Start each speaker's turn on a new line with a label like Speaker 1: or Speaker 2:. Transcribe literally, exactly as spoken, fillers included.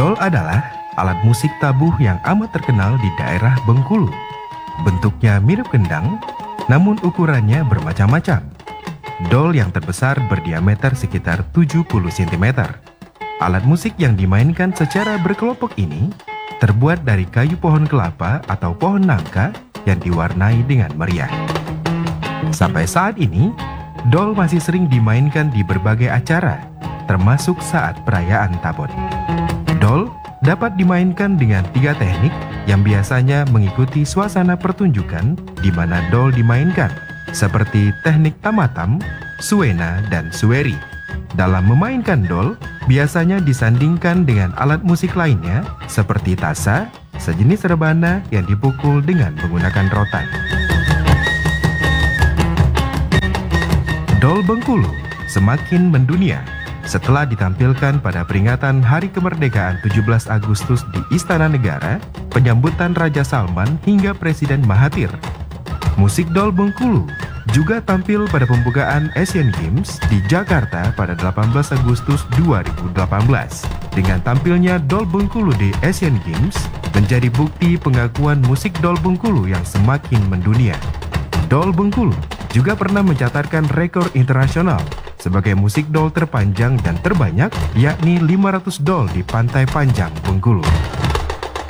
Speaker 1: Dol adalah alat musik tabuh yang amat terkenal di daerah Bengkulu. Bentuknya mirip gendang, namun ukurannya bermacam-macam. Dol yang terbesar berdiameter sekitar tujuh puluh sentimeter. Alat musik yang dimainkan secara berkelompok ini terbuat dari kayu pohon kelapa atau pohon nangka yang diwarnai dengan meriah. Sampai saat ini, dol masih sering dimainkan di berbagai acara, termasuk saat perayaan Tabon. Dol dapat dimainkan dengan tiga teknik yang biasanya mengikuti suasana pertunjukan di mana dol dimainkan, seperti teknik tamatam, suena, dan sueri. Dalam memainkan dol, biasanya disandingkan dengan alat musik lainnya seperti tasa, sejenis rebana yang dipukul dengan menggunakan rotan. Dol Bengkulu semakin mendunia setelah ditampilkan pada peringatan Hari Kemerdekaan tujuh belas Agustus di Istana Negara, penyambutan Raja Salman hingga Presiden Mahathir. Musik dol Bengkulu juga tampil pada pembukaan Asian Games di Jakarta pada delapan belas Agustus dua ribu delapan belas. Dengan tampilnya dol Bengkulu di Asian Games menjadi bukti pengakuan musik dol Bengkulu yang semakin mendunia. Dol Bengkulu juga pernah mencatatkan rekor internasional sebagai musik dol terpanjang dan terbanyak, yakni lima ratus dol di Pantai Panjang, Bengkulu.